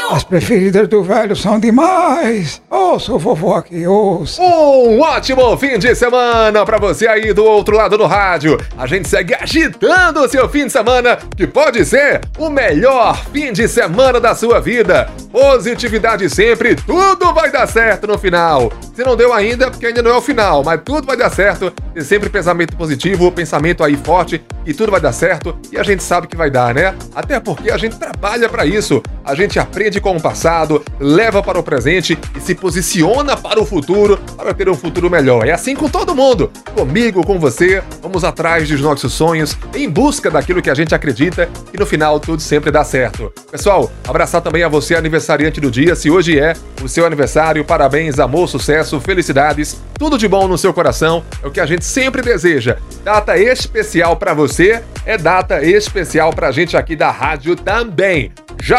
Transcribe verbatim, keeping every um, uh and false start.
As preferidas do velho são demais. Ouça o vovô aqui, ouça. Um ótimo fim de semana pra você aí do outro lado do rádio. A gente segue agitando o seu fim de semana, que pode ser o melhor fim de semana da sua vida. Positividade sempre, tudo vai dar certo no final. Se não deu ainda, porque ainda não é o final, mas tudo vai dar certo. Tem sempre pensamento positivo, pensamento aí forte, e tudo vai dar certo. E a gente sabe que vai dar, né? Até porque a gente trabalha pra isso. A gente aprende com o passado, leva para o presente e se posiciona para o futuro, para ter um futuro melhor. É assim com todo mundo. Comigo, com você, vamos atrás dos nossos sonhos, em busca daquilo que a gente acredita, e no final tudo sempre dá certo. Pessoal, abraçar também a você, aniversariante do dia. Se hoje é o seu aniversário, parabéns, amor, sucesso, felicidades, tudo de bom no seu coração, é o que a gente sempre deseja. Data especial para você, é data especial pra gente aqui da rádio também.